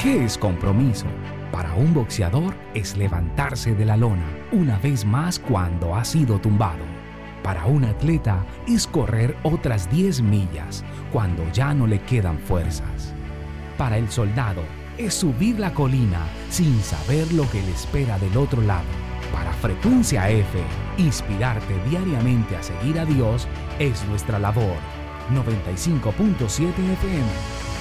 ¿Qué es compromiso? Para un boxeador es levantarse de la lona una vez más cuando ha sido tumbado. Para un atleta es correr otras 10 millas cuando ya no le quedan fuerzas. Para el soldado es subir la colina sin saber lo que le espera del otro lado. Para Frecuencia F, inspirarte diariamente a seguir a Dios es nuestra labor. 95.7 FM.